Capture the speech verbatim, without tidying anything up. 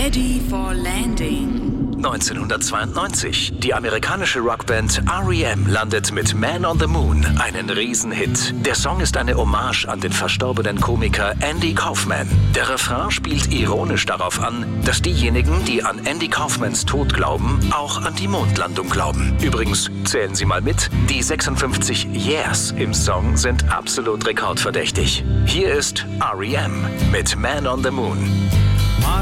Ready for Landing. neunzehnhundertzweiundneunzig. Die amerikanische Rockband R E M landet mit Man on the Moon einen Riesenhit. Der Song ist eine Hommage an den verstorbenen Komiker Andy Kaufman. Der Refrain spielt ironisch darauf an, dass diejenigen, die an Andy Kaufmans Tod glauben, auch an die Mondlandung glauben. Übrigens, zählen Sie mal mit, die sechsundfünfzig Yeahs im Song sind absolut rekordverdächtig. Hier ist R E M mit Man on the Moon.